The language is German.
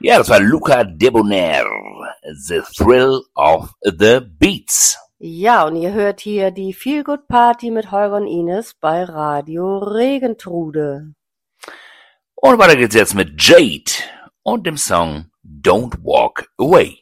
Ja, das war Luca Debonair, The Thrill of the Beats. Ja, und ihr hört hier die Feel Good Party mit Holger und Ines bei Radio Regentrude. Und weiter geht's jetzt mit Jade und dem Song Don't Walk Away.